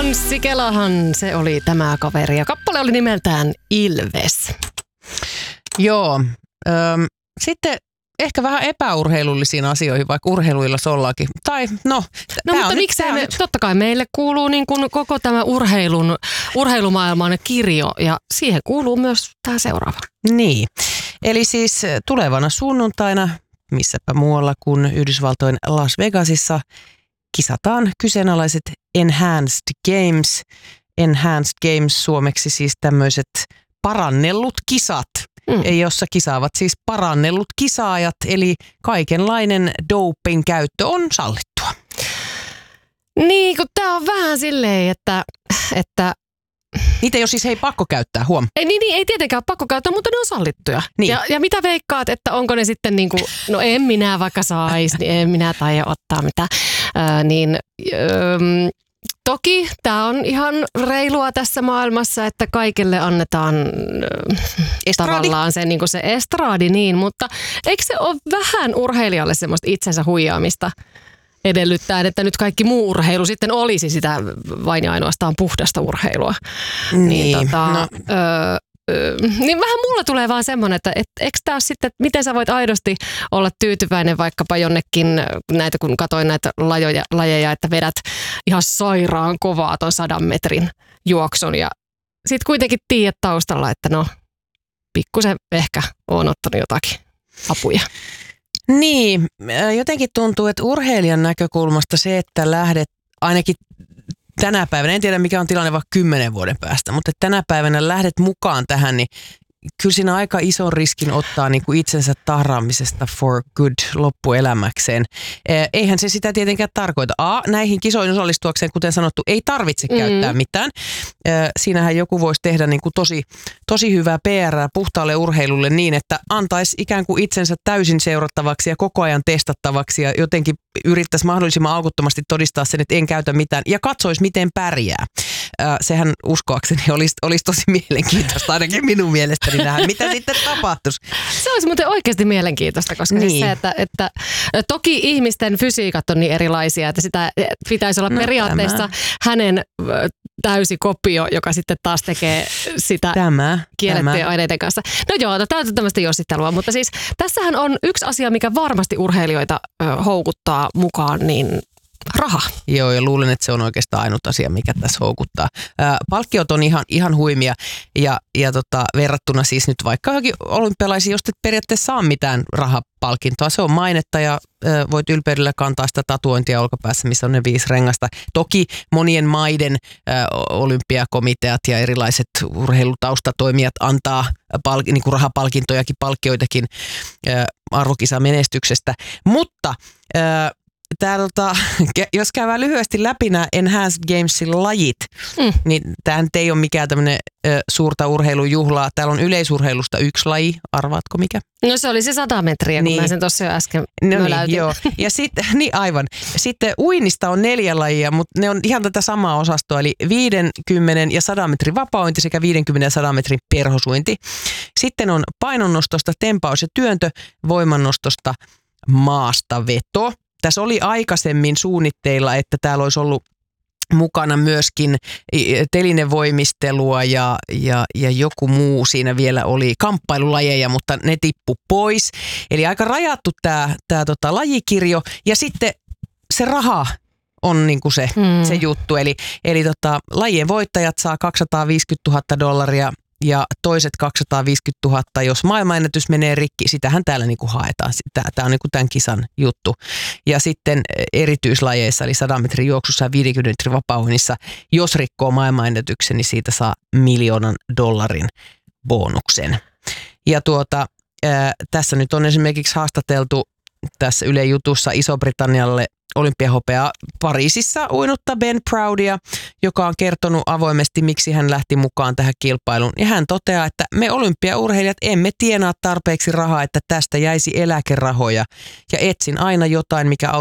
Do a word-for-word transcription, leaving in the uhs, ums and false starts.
Anssi Kelahan se oli tämä kaveri ja kappale oli nimeltään Ilves. Joo. Öm, sitten ehkä vähän epäurheilullisiin asioihin, vaikka urheiluilla sollakin. Tai no, no mutta miksei me, nyt... totta kai meille kuuluu niin kuin koko tämä urheilun, urheilumaailman kirjo ja siihen kuuluu myös tämä seuraava. Niin, eli siis tulevana sunnuntaina, missäpä muualla kuin Yhdysvaltojen Las Vegasissa, kisataan kyseenalaiset Enhanced Games. Enhanced Games suomeksi siis tämmöiset parannellut kisat, mm. jossa kisaavat siis parannellut kisaajat, eli kaikenlainen doping käyttö on sallittua. Niin, kun tää on vähän silleen, että... että niitä ei ole siis hei pakko käyttää, huom. Ei, niin, niin, ei tietenkään pakko käyttää, mutta ne on sallittuja. Niin. Ja, ja mitä veikkaat, että onko ne sitten niin kuin, no en minä vaikka sais, niin en minä taida ottaa mitään. Äh, niin, öö, toki tämä on ihan reilua tässä maailmassa, että kaikille annetaan äh, tavallaan se, niin kuin se estraadi, niin, mutta eikö se ole vähän urheilijalle semmoista itsensä huijaamista? Edellyttäen, että nyt kaikki muu urheilu sitten olisi sitä vain ja ainoastaan puhdasta urheilua. Niin, niin, tota, no. öö, öö, niin vähän mulla tulee vaan semmoinen, että et, eikö tää sitten, että miten sä voit aidosti olla tyytyväinen vaikkapa jonnekin, näitä kun katsoin näitä lajoja, lajeja, että vedät ihan sairaan kovaa ton sadan metrin juoksun ja sit kuitenkin tiedät taustalla, että no pikkusen ehkä on ottanut jotakin apuja. Niin, jotenkin tuntuu, että urheilijan näkökulmasta se, että lähdet ainakin tänä päivänä, en tiedä mikä on tilanne vaikka kymmenen vuoden päästä, mutta tänä päivänä lähdet mukaan tähän, niin kyllä siinä aika ison riskin ottaa niin kuin itsensä tahraamisesta for good loppuelämäkseen. Eihän se sitä tietenkään tarkoita. A, näihin kisoihin osallistuakseen, kuten sanottu, ei tarvitse mm-hmm. käyttää mitään. Siinähän joku voisi tehdä niin kuin tosi, tosi hyvää P R puhtaalle urheilulle niin, että antaisi ikään kuin itsensä täysin seurattavaksi ja koko ajan testattavaksi ja jotenkin yrittäisi mahdollisimman aukottomasti todistaa sen, että en käytä mitään ja katsoisi, miten pärjää. Sehän uskoakseni olisi, olisi tosi mielenkiintoista, ainakin minun mielestäni nähdä, mitä sitten tapahtuisi. Se olisi muuten oikeasti mielenkiintoista, koska niin. siis se, että, että toki ihmisten fysiikat on niin erilaisia, että sitä pitäisi olla no, periaatteessa tämä. hänen täysi kopio, joka sitten taas tekee sitä tämä, kiellettyjen tämä. aineiden kanssa. No joo, tämä on tämmöistä jossittelua, mutta siis tässähän on yksi asia, mikä varmasti urheilijoita ö, houkuttaa mukaan, niin raha. Joo, ja luulen, että se on oikeastaan ainut asia, mikä tässä houkuttaa. Ää, palkkiot on ihan, ihan huimia ja, ja tota, verrattuna siis nyt vaikka johonkin olympialaisiin, josta et periaatteessa saa mitään rahapalkintoa. Se on mainetta ja ää, voit ylpeydellä kantaa sitä tatuointia olkapäässä, missä on ne viisi rengasta. Toki monien maiden ää, olympiakomiteat ja erilaiset urheilutaustatoimijat antaa pal- niin kuin rahapalkintojakin, palkkioitakin ää, arvokisamenestyksestä, mutta ää, Tää, tota, jos käydään lyhyesti läpi nämä Enhanced Gamesin lajit, mm. niin tämä ei ole mikään tämmöinen ö, suurta urheilujuhlaa. Täällä on yleisurheilusta yksi laji. Arvaatko mikä? No se oli se sata metriä, niin. kun mä sen tuossa jo äsken no möläytin. Niin, joo. Ja sitten, niin aivan. Sitten uinnista on neljä lajia, mutta ne on ihan tätä samaa osastoa, eli viidenkymmenen ja sadan metrin vapauinti sekä viidenkymmenen ja sadan metrin perhosuinti. Sitten on painonnostosta tempaus ja työntö, voimannostosta maastaveto. Tässä oli aikaisemmin suunnitteilla, että täällä olisi ollut mukana myöskin telinevoimistelua ja, ja, ja joku muu siinä vielä oli kamppailulajeja, mutta ne tippu pois. Eli aika rajattu tämä, tämä tota lajikirjo ja sitten se raha on niinku se, hmm. se juttu. Eli, eli tota, lajien voittajat saa kaksisataaviisikymmentätuhatta dollaria. Ja toiset kaksisataaviisikymmentätuhatta, jos maailmanennätys menee rikki, sitähän täällä niinku haetaan. Tämä on niinku tämän kisan juttu. Ja sitten erityislajeissa, eli sadan metrin juoksussa ja viidenkymmenen metrin vapauinnissa, jos rikkoo maailmanennätyksen, niin siitä saa miljoonan dollarin bonuksen. Ja tuota, ää, tässä nyt on esimerkiksi haastateltu tässä Yle Jutussa Iso-Britannialle olympiahopea Pariisissa uinutta Ben Proudia, joka on kertonut avoimesti, miksi hän lähti mukaan tähän kilpailuun. Ja hän toteaa, että me olympiaurheilijat emme tienaa tarpeeksi rahaa, että tästä jäisi eläkerahoja. Ja etsin aina jotain, mikä